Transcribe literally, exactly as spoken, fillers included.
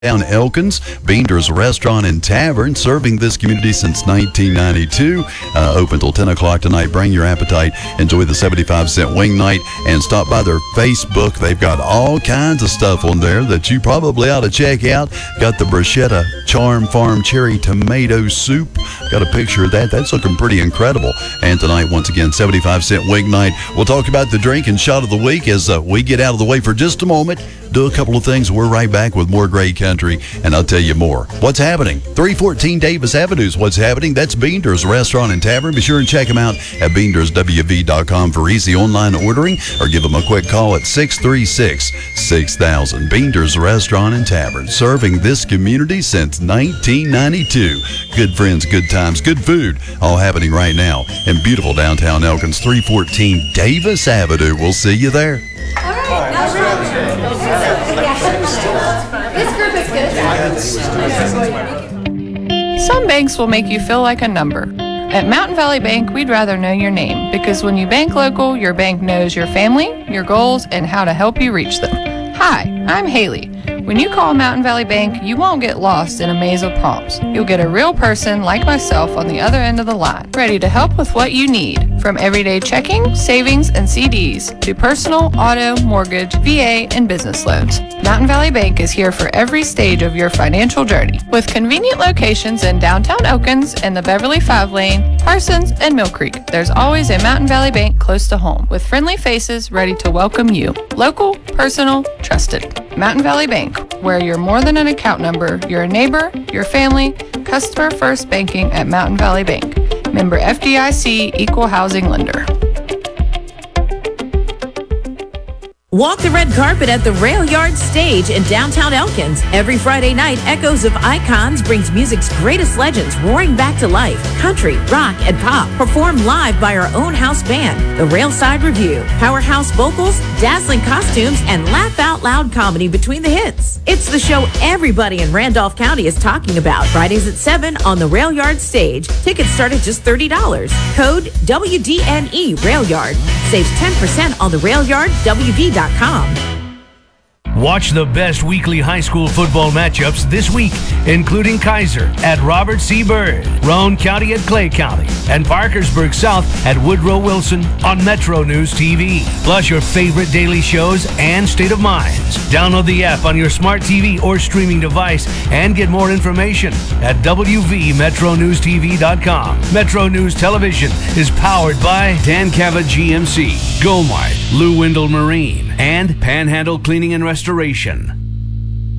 Down Elkins, Beander's Restaurant and Tavern, serving this community since nineteen ninety-two. Uh, open till ten o'clock tonight. Bring your appetite. Enjoy the seventy-five cent wing night and stop by their Facebook. They've got all kinds of stuff on there that you probably ought to check out. Got the bruschetta Charm Farm cherry tomato soup. Got a picture of that. That's looking pretty incredible. And tonight, once again, seventy-five cent wing night. We'll talk about the drink and shot of the week as uh, we get out of the way for just a moment. Do a couple of things. We're right back with more great country, and I'll tell you more. What's happening? three fourteen Davis Avenue's What's Happening. That's Beander's Restaurant and Tavern. Be sure and check them out at beanders w v dot com for easy online ordering, or give them a quick call at six three six, six thousand. Beander's Restaurant and Tavern, serving this community since nineteen ninety-two. Good friends, good times, good food, all happening right now in beautiful downtown Elkins, three fourteen Davis Avenue. We'll see you there. All right, now this group is good. Some banks will make you feel like a number. At Mountain Valley Bank, we'd rather know your name, because when you bank local, your bank knows your family, your goals, and how to help you reach them. Hi, I'm Haley. When you call Mountain Valley Bank, you won't get lost in a maze of prompts. You'll get a real person like myself on the other end of the line, ready to help with what you need, from everyday checking, savings, and C Ds to personal, auto, mortgage, V A, and business loans. Mountain Valley Bank is here for every stage of your financial journey. With convenient locations in downtown Elkins and the Beverly five lane, Parsons, and Mill Creek, there's always a Mountain Valley Bank close to home, with friendly faces ready to welcome you. Local, personal, trusted. Mountain Valley Bank, where you're more than an account number, you're a neighbor, your family. Customer first banking at Mountain Valley Bank. Member F D I C, Equal Housing Lender. Walk the red carpet at the Rail Yard Stage in downtown Elkins. Every Friday night, Echoes of Icons brings music's greatest legends roaring back to life. Country, rock, and pop performed live by our own house band, the Railside Review. Powerhouse vocals, dazzling costumes, and laugh-out-loud comedy between the hits. It's the show everybody in Randolph County is talking about. Fridays at seven on the Rail Yard Stage. Tickets start at just thirty dollars. Code W D N E Rail Yard. Saves ten percent on the Rail Yard W V dot com. Watch the best weekly high school football matchups this week, including Kaiser at Robert C. Byrd, Roane County at Clay County, and Parkersburg South at Woodrow Wilson on Metro News T V. Plus your favorite daily shows and State of Minds. Download the app on your smart T V or streaming device and get more information at w v metro news t v dot com. Metro News Television is powered by Dan Cava G M C, Gomart, Lou Windle Marine, and Panhandle Cleaning and Restoration.